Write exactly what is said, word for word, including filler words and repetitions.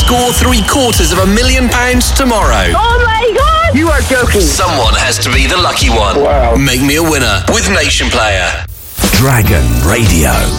score three quarters of a million pounds tomorrow. Oh my God! You are joking. Someone has to be the lucky one. Wow. Make me a winner with Nation Player. Dragon Radio.